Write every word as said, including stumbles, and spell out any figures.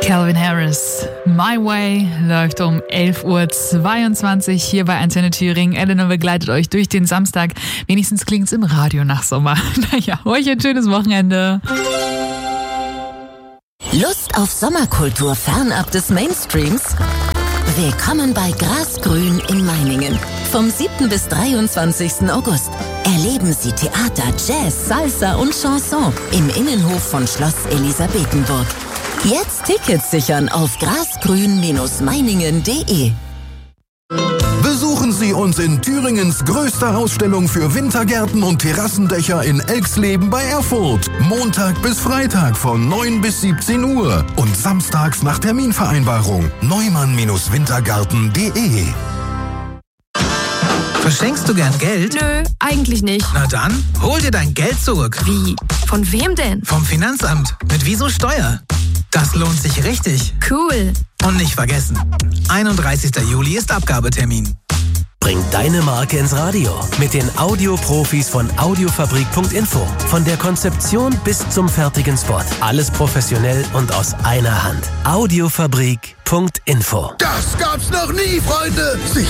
Calvin Harris. My Way läuft um elf Uhr zweiundzwanzig hier bei Antenne Thüringen. Elena begleitet euch durch den Samstag. Wenigstens klingt's im Radio nach Sommer. Naja, euch ein schönes Wochenende. Lust auf Sommerkultur fernab des Mainstreams? Willkommen bei Grasgrün in Meiningen. Vom siebten bis dreiundzwanzigsten August erleben Sie Theater, Jazz, Salsa und Chanson im Innenhof von Schloss Elisabethenburg. Jetzt Tickets sichern auf grasgrün Meiningen punkt de. Besuchen Sie uns in Thüringens größter Ausstellung für Wintergärten und Terrassendächer in Elxleben bei Erfurt. Montag bis Freitag von neun bis siebzehn Uhr und samstags nach Terminvereinbarung. neumann Wintergarten punkt de. Verschenkst du gern Geld? Nö, eigentlich nicht. Na dann, hol dir dein Geld zurück. Wie? Von wem denn? Vom Finanzamt. Mit Wieso Steuer. Das lohnt sich richtig. Cool. Und nicht vergessen, einunddreißigster Juli ist Abgabetermin. Bring deine Marke ins Radio mit den Audioprofis von audiofabrik punkt info. Von der Konzeption bis zum fertigen Spot. Alles professionell und aus einer Hand. audiofabrik punkt info. Das gab's noch nie, Freunde! Sicher